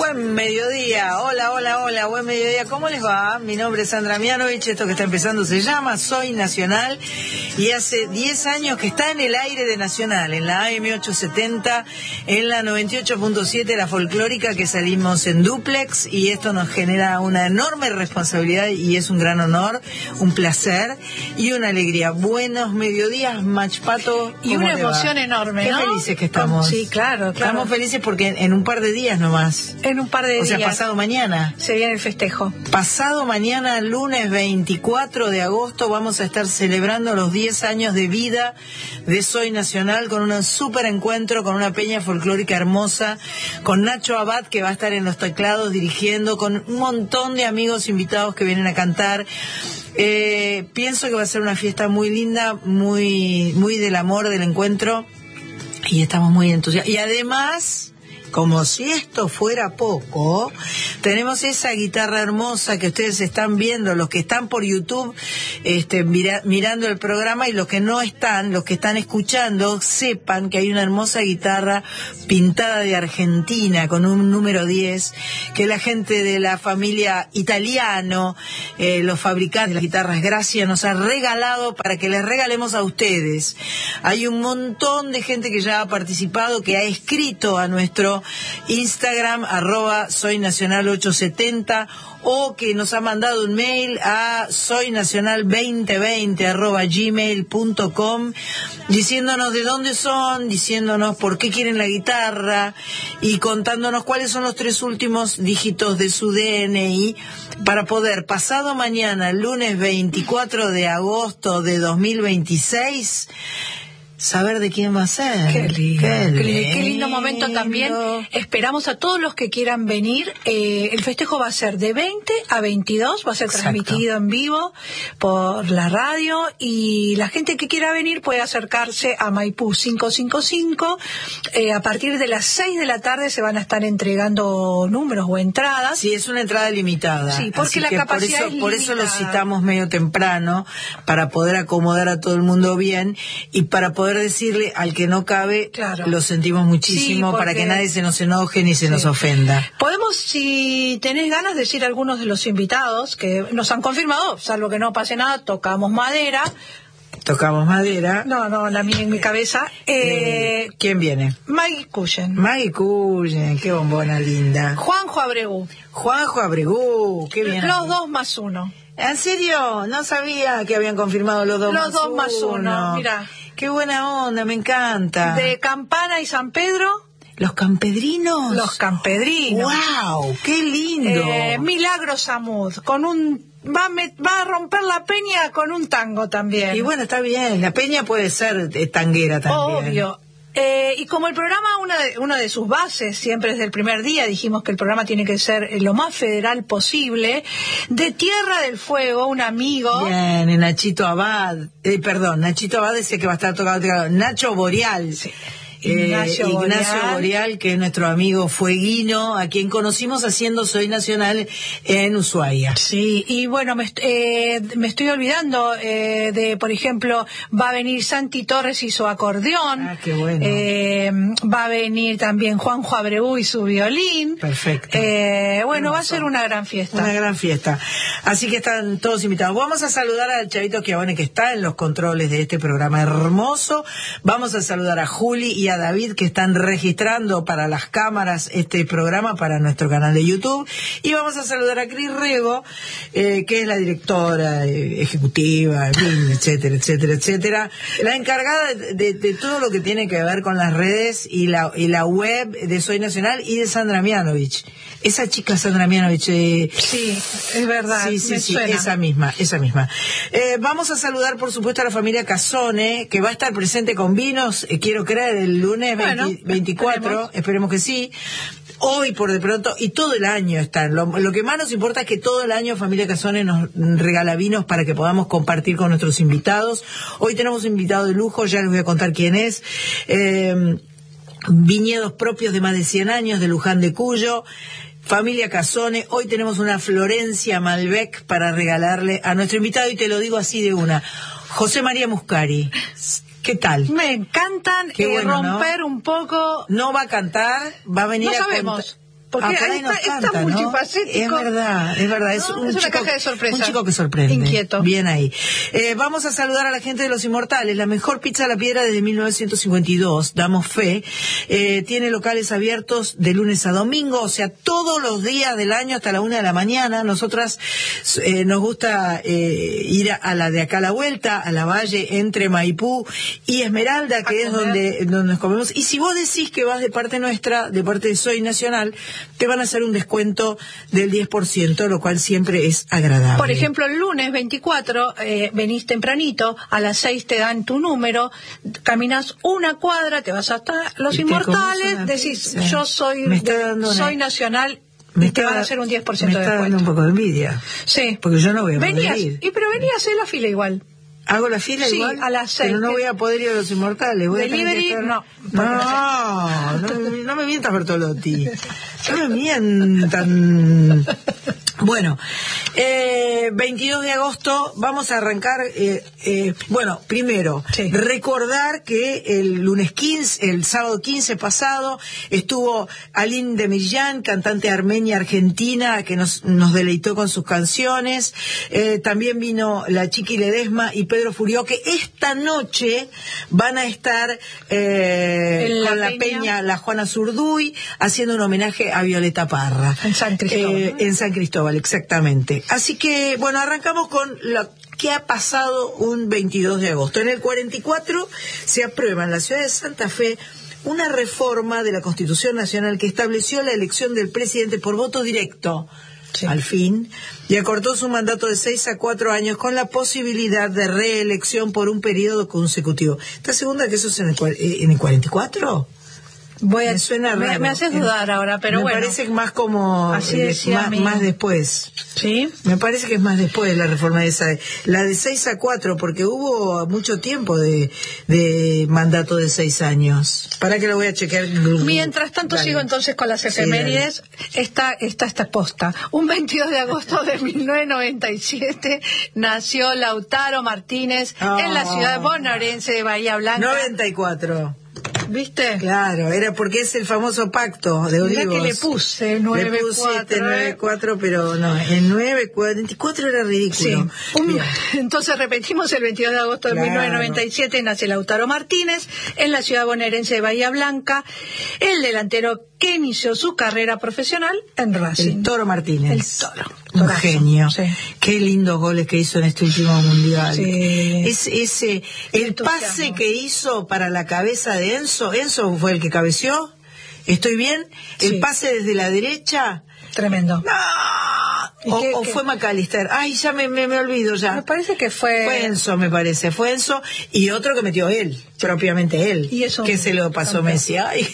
Buen mediodía, hola, buen mediodía, ¿cómo les va? Mi nombre es Sandra Mianovich, esto que está empezando se llama Soy Nacional y hace 10 años que está en el aire de Nacional, en la AM870, en la 98.7, la folclórica, que salimos en dúplex, y esto nos genera una enorme responsabilidad y es un gran honor, un placer y una alegría. Buenos mediodías, Machpato. Y una emoción enorme, ¿no? Qué felices que estamos. Sí, claro. Estamos felices porque en un par de días nomás. En un par de días. O sea, pasado mañana. Se viene el festejo. Pasado mañana, lunes 24 de agosto, vamos a estar celebrando los 10 años de vida de Soy Nacional con un súper encuentro, con una peña folclórica hermosa, con Nacho Abad, que va a estar en los teclados dirigiendo, con un montón de amigos invitados que vienen a cantar. Pienso que va a ser una fiesta muy linda, muy del amor, del encuentro, y estamos muy entusiasmados. Y además, como si esto fuera poco, tenemos esa guitarra hermosa que ustedes están viendo, los que están por YouTube mirando el programa, y los que no están, los que están escuchando, sepan que hay una hermosa guitarra pintada de Argentina con un número 10, que la gente de la familia Italiano, los fabricantes de las guitarras Gracia, nos ha regalado para que les regalemos a ustedes. Hay un montón de gente que ya ha participado, que ha escrito a nuestro Instagram, @soynacional870, o que nos ha mandado un mail a soynacional2020 @gmail.com, diciéndonos de dónde son, diciéndonos por qué quieren la guitarra y contándonos cuáles son los 3 últimos dígitos de su DNI, para poder pasado mañana, lunes 24 de agosto de 2026, saber de quién va a ser. Qué lindo momento también. Esperamos a todos los que quieran venir. El festejo va a ser de 20 a 22, va a ser transmitido en vivo por la radio, y la gente que quiera venir puede acercarse a Maipú 555. A partir de las 6 de la tarde se van a estar entregando números o entradas. Sí, es una entrada limitada. Sí, porque la capacidad es por eso lo citamos medio temprano, para poder acomodar a todo el mundo bien y para poder decirle al que no cabe, claro, lo sentimos muchísimo, sí, para que nadie se nos enoje ni se nos ofenda. Podemos, si tenés ganas, decir algunos de los invitados que nos han confirmado, salvo que no pase nada, tocamos madera. Tocamos madera. No, la mía en mi cabeza. ¿Quién viene? Maggie Cullen, qué bombona linda. Juanjo Abregu, qué bien. Los 2+1. ¿En serio? No sabía que habían confirmado los 2+1. Los 2+1, mira. Qué buena onda, me encanta. De Campana y San Pedro. ¿Los campedrinos? Los campedrinos. ¡Wow! ¡Qué lindo! Milagro Samud, con un... Va a romper la peña con un tango también. Y bueno, está bien. La peña puede ser tanguera también. Obvio. Y como el programa, una de sus bases, siempre desde el primer día dijimos que el programa tiene que ser lo más federal posible, de Tierra del Fuego, un amigo. Bien, Nachito Abad. Nachito Abad es el que va a estar tocando. Nacho Boreal. Sí. Ignacio Boreal, que es nuestro amigo fueguino, a quien conocimos haciendo Soy Nacional en Ushuaia. Sí, y bueno, me estoy olvidando por ejemplo, va a venir Santi Torres y su acordeón. Ah, qué bueno. Va a venir también Juanjo Abreu y su violín. Perfecto. Bueno, va a ser una gran fiesta. Una gran fiesta. Así que están todos invitados. Vamos a saludar al Chavito Chiavone, que está en los controles de este programa hermoso. Vamos a saludar a Juli y a David, que están registrando para las cámaras este programa para nuestro canal de YouTube, y vamos a saludar a Cris Rego, que es la directora ejecutiva, etcétera, la encargada de todo lo que tiene que ver con las redes y la web de Soy Nacional, y de Sandra Mianovich. Esa chica Sandra Mianovich. Sí, es verdad. Sí, esa misma. Vamos a saludar, por supuesto, a la familia Casone, que va a estar presente con vinos, quiero creer, el lunes 24, esperemos que sí. Hoy, por de pronto, y todo el año están. Lo que más nos importa es que todo el año Familia Casone nos regala vinos para que podamos compartir con nuestros invitados. Hoy tenemos un invitado de lujo, ya les voy a contar quién es. Viñedos propios de más de 100 años, de Luján de Cuyo. Familia Casone, hoy tenemos una Florencia Malbec para regalarle a nuestro invitado, y te lo digo así de una. José María Muscari. ¿Qué tal? Me encantan. Qué bueno, romper, ¿no? Un poco. No va a cantar, va a venir no sabemos. porque por ahí nos está canta, ¿no? multifacético. Es verdad. Es ¿No? un Es una chico, caja de sorpresa. un chico que sorprende. Inquieto. Bien ahí. Vamos a saludar a la gente de Los Inmortales, la mejor pizza a la piedra desde 1952, damos fe. Tiene locales abiertos de lunes a domingo, o sea, todos los días del año hasta la 1 de la mañana. Nosotras nos gusta ir a la de acá a la vuelta, a la Valle, entre Maipú y Esmeralda, que es donde nos comemos. Y si vos decís que vas de parte nuestra, de parte de Soy Nacional, te van a hacer un descuento del 10%, lo cual siempre es agradable. Por ejemplo, el lunes 24 venís tempranito, a las 6 te dan tu número, caminas una cuadra, te vas hasta Los Inmortales, decís, pizza. yo soy Nacional, y te van a hacer un 10% de descuento. Me está dando un poco de envidia. Sí. Porque yo no voy a poder ir. Pero venías a hacer la fila igual. ¿Hago la fila igual? Sí, a las 6. Pero no voy a poder ir a Los Inmortales. Voy Delivery, a no. No me mientas, Bertolotti. No me mientan. Bueno, 22 de agosto vamos a arrancar. Bueno, primero, recordar que el sábado 15 pasado, estuvo Aline Demirjan, cantante armenia argentina, que nos deleitó con sus canciones. También vino la Chiqui Ledesma y Pedro Furió, que esta noche van a estar con la Peña La Juana Zurduy, haciendo un homenaje a Violeta Parra. En San Cristóbal. En San Cristóbal, exactamente. Así que, bueno, arrancamos con lo que ha pasado un 22 de agosto. En el 44 se aprueba en la ciudad de Santa Fe una reforma de la Constitución Nacional que estableció la elección del presidente por voto directo. Sí. Al fin, y acortó su mandato de 6 a 4 años con la posibilidad de reelección por un periodo consecutivo. ¿Estás segura que eso es en el 44? Me suena raro. Me haces dudar ahora, pero me bueno. Me parece más como más después. ¿Sí? Me parece que es más después la reforma de esa. La de 6 a 4, porque hubo mucho tiempo de mandato de 6 años. Para que lo voy a chequear. Mientras tanto, sigo entonces con las efemérides. Esta posta. Un 22 de agosto de 1997 nació Lautaro Martínez en la ciudad bonaerense de Bahía Blanca. 94. ¿Viste? Claro, era porque es el famoso pacto de Olivos. Mirá que le puse 94, pero no, el 944 era ridículo. Sí. Entonces repetimos, el 22 de agosto de 1997 nace Lautaro Martínez en la ciudad bonaerense de Bahía Blanca, el delantero que inició su carrera profesional en Racing. El Toro Martínez. El Toro. Un genio. Sí. Qué lindos goles que hizo en este último mundial. Sí. El pase que hizo para la cabeza de Enzo fue el que cabeció. ¿Estoy bien? El pase desde la derecha. Tremendo. ¡No! ¿O fue McAllister? Ay, ya me olvido ya. Me parece que fue Enzo, me parece. Fue Enzo y otro que metió él, propiamente él. ¿Y eso? Que se lo pasó Messi. Ay,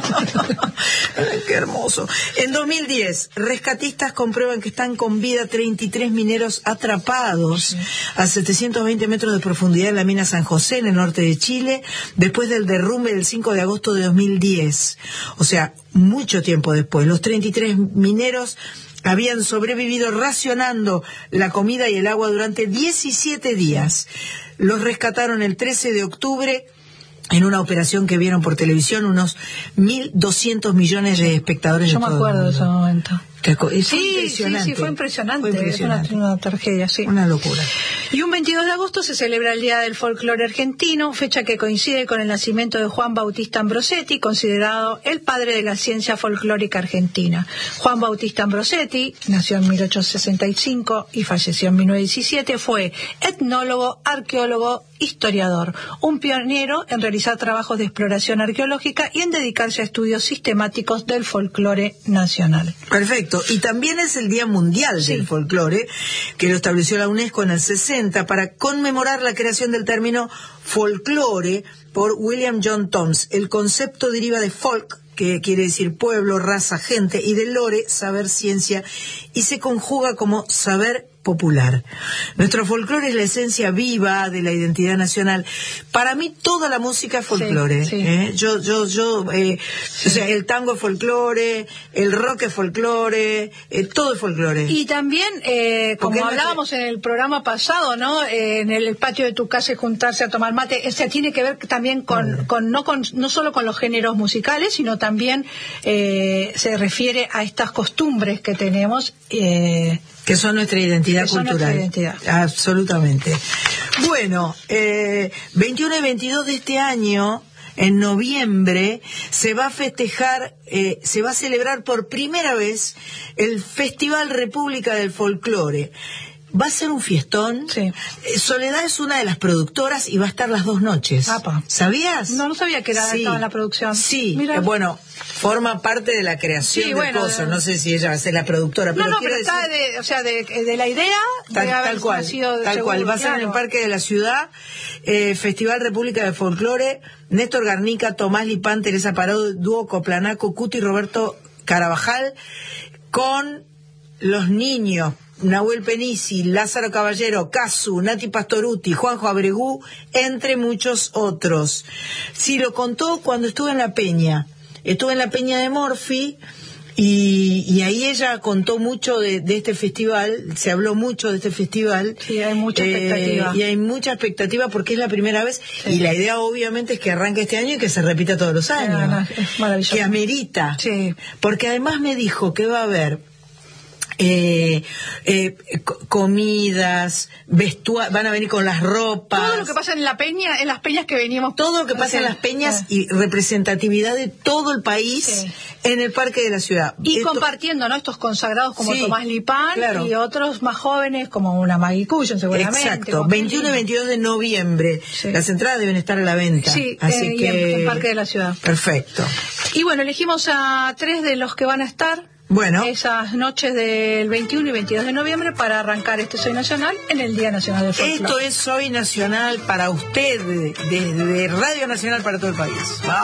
qué hermoso. En 2010, rescatistas comprueban que están con vida 33 mineros atrapados a 720 metros de profundidad en la mina San José, en el norte de Chile, después del derrumbe del 5 de agosto de 2010. O sea, mucho tiempo después. Los 33 mineros habían sobrevivido racionando la comida y el agua durante 17 días. Los rescataron el 13 de octubre en una operación que vieron por televisión unos 1.200 millones de espectadores. Yo me acuerdo de ese momento. Sí, fue impresionante. Es una tragedia, sí. Una locura. Y un 22 de agosto se celebra el Día del Folclore Argentino, fecha que coincide con el nacimiento de Juan Bautista Ambrosetti, considerado el padre de la ciencia folclórica argentina. Juan Bautista Ambrosetti nació en 1865 y falleció en 1917. Fue etnólogo, arqueólogo, historiador, un pionero en realizar trabajos de exploración arqueológica y en dedicarse a estudios sistemáticos del folclore nacional. Perfecto. Y también es el Día Mundial del Folclore, que lo estableció la UNESCO en el 60 para conmemorar la creación del término folclore por William John Thoms. El concepto deriva de folk, que quiere decir pueblo, raza, gente, y de lore, saber, ciencia, y se conjuga como saber popular. Nuestro folclore es la esencia viva de la identidad nacional. Para mí toda la música es folclore. Sí. O sea, el tango es folclore, el rock es folclore, todo es folclore. Y también, como hablábamos en el programa pasado, ¿no? En el patio de tu casa y juntarse a tomar mate, o sea, tiene que ver también no solo con los géneros musicales, sino también se refiere a estas costumbres que tenemos. Que son nuestra identidad cultural. Nuestra identidad. Absolutamente. Bueno, 21 y 22 de este año, en noviembre, se va a festejar, se va a celebrar por primera vez el Festival República del Folclore. Va a ser un fiestón. Sí. Soledad es una de las productoras y va a estar las 2 noches. Apa. ¿Sabías? No sabía que estaba en la producción. Sí, Mira. Bueno, forma parte de la creación del coso. No sé si ella va a ser la productora, pero pero está de la idea. Tal cual. Va a ser en el Parque de la Ciudad. Festival República de Folclore. Néstor Garnica, Tomás Lipán, Teresa Parado, Dúo Coplanaco, Cuti, Roberto Carabajal, con los niños Nahuel Penisi, Lázaro Caballero, Casu, Nati Pastoruti, Juanjo Abregú, entre muchos otros. Sí, lo contó cuando estuve en La Peña. Estuve en La Peña de Morphy y ahí ella contó mucho de este festival, se habló mucho de este festival. Sí, hay mucha expectativa. Y hay mucha expectativa porque es la primera vez, sí. Y la idea obviamente es que arranque este año y que se repita todos los años. Es maravilloso. Que amerita. Sí. Porque además me dijo que va a haber comidas, van a venir con las ropas. Todo lo que pasa en la peña, en las peñas que venimos. Todo lo que pasa en las peñas y representatividad de todo el país en el Parque de la Ciudad. Y compartiendo, ¿no? Estos consagrados como Tomás Lipán, claro. Y otros más jóvenes como una Maggie Cullen, seguramente. Exacto, 21 y 22 de noviembre. Sí. Las entradas deben estar a la venta. Sí, así que en Parque de la Ciudad. Perfecto. Y bueno, elegimos a 3 de los que van a estar. Bueno. Esas noches del 21 y 22 de noviembre para arrancar este Soy Nacional en el Día Nacional del Folclore. Esto es Soy Nacional para usted, desde Radio Nacional para todo el país.